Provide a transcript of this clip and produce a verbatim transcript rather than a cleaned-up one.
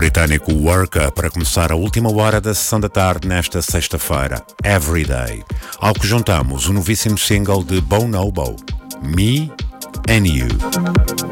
britânico Worker para começar a última hora da sessão da tarde nesta sexta-feira, Everyday, ao que juntamos o novíssimo single de Bonobo, Me and You.